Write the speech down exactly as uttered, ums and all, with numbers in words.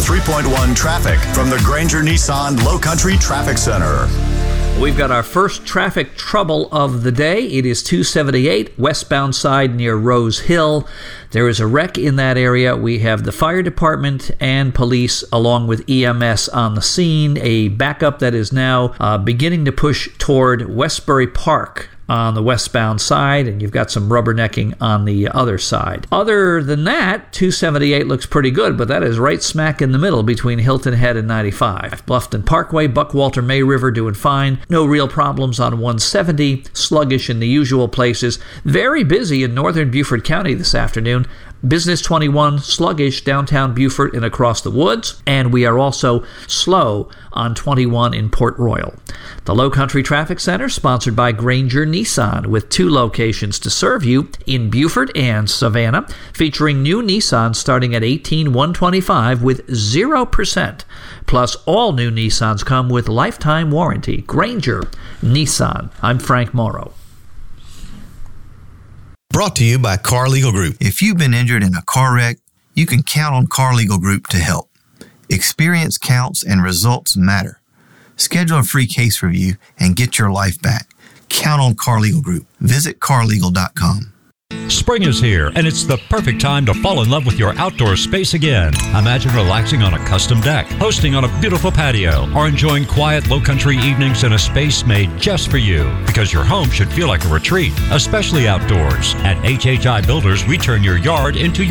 three point one traffic from the Granger Nissan Low Country Traffic Center. We've got our first traffic trouble of the day. It is two seventy-eight westbound side near Rose Hill. There is a wreck in that area. We have the fire department and police along with E M S on the scene. A backup that is now uh, beginning to push toward Westbury Park on the westbound side, and you've got some rubbernecking on the other side. Other than that, two seventy-eight looks pretty good, but that is right smack in the middle between Hilton Head and ninety-five. Bluffton Parkway, Buckwalter, May River doing fine. No real problems on one seventy. Sluggish in the usual places. Very busy in northern Beaufort County this afternoon. Business twenty-one, sluggish downtown Beaufort and across the woods. And we are also slow on twenty-one in Port Royal. The Low Country Traffic Center, sponsored by Granger Nissan, with two locations to serve you in Beaufort and Savannah, featuring new Nissans starting at eighteen thousand one hundred twenty-five dollars with zero percent. Plus, all new Nissans come with lifetime warranty. Granger Nissan. I'm Frank Morrow. Brought to you by Car Legal Group. If you've been injured in a car wreck, you can count on Car Legal Group to help. Experience counts and results matter. Schedule a free case review and get your life back. Count on Car Legal Group. Visit car legal dot com. Spring is here, and it's the perfect time to fall in love with your outdoor space again. Imagine relaxing on a custom deck, hosting on a beautiful patio, or enjoying quiet low-country evenings in a space made just for you. Because your home should feel like a retreat, especially outdoors. At H H I Builders, we turn your yard into your